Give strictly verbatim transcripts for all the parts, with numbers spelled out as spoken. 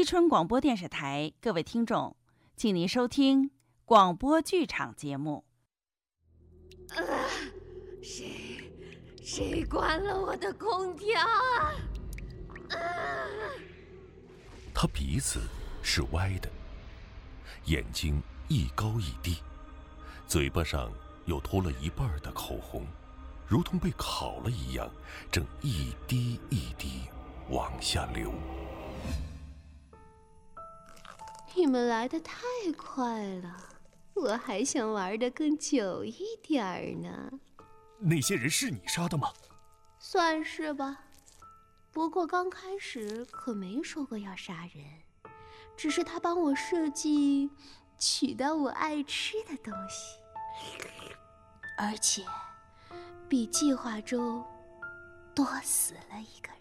伊春广播电视台，各位听众，请您收听广播剧场节目。 啊，谁谁关了我的空调啊？啊！ 他鼻子是歪的，眼睛一高一低，嘴巴上有脱了一半的口红，如同被烤了一样，正一滴一滴往下流。 你们来得太快了，我还想玩得更久一点呢。 那些人是你杀的吗？ 算是吧，不过刚开始可没说过要杀人，只是他帮我设计取到我爱吃的东西，而且比计划中多死了一个人。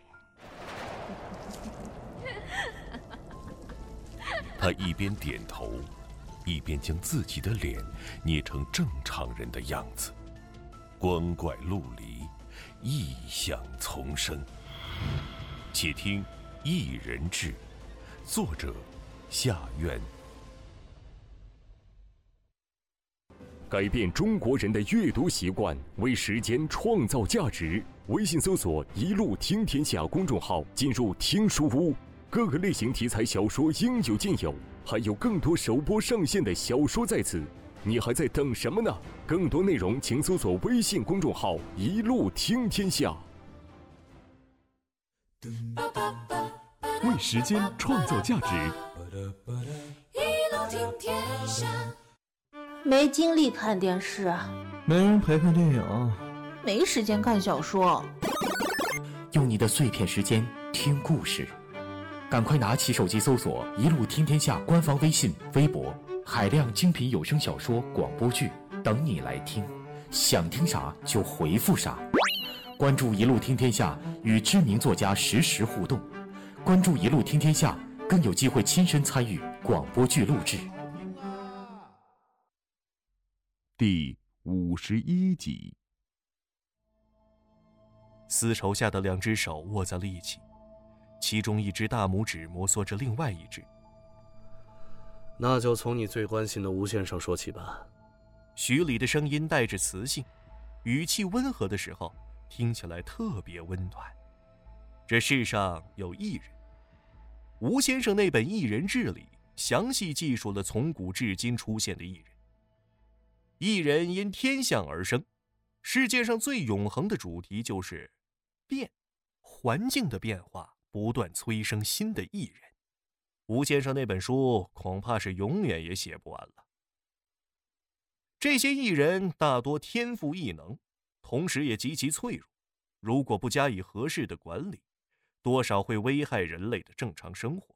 他一边点头，一边将自己的脸捏成正常人的样子，光怪陆离，异象丛生。且听《一人志》，作者夏渊。 改变中国人的阅读习惯，为时间创造价值。微信搜索“一路听天下”公众号，进入听书屋，各个类型题材小说应有尽有，还有更多首播上线的小说在此，你还在等什么呢？更多内容请搜索微信公众号“一路听天下”。为时间创造价值， 一路听天下。 没精力看电视， 没人陪看电影， 没时间看小说。 用你的碎片时间听故事，赶快拿起手机搜索“一路听天下”官方微信、微博，海量精品有声小说、广播剧等你来听，想听啥就回复啥。关注“一路听天下”，与知名作家实时互动。关注“一路听天下”，更有机会亲身参与广播剧录制。 第五十一集。丝绸下的两只手握在了一起，其中一只大拇指摩挲着另外一只。 那就从你最关心的吴先生说起吧。 徐礼的声音带着磁性，语气温和的时候听起来特别温暖。这世上有艺人，吴先生那本《艺人志》里详细记述了从古至今出现的艺人。艺人因天象而生，世界上最永恒的主题就是变，环境的变化不断催生新的艺人。吴先生那本书恐怕是永远也写不完了。这些艺人大多天赋异能，同时也极其脆弱，如果不加以合适的管理，多少会危害人类的正常生活。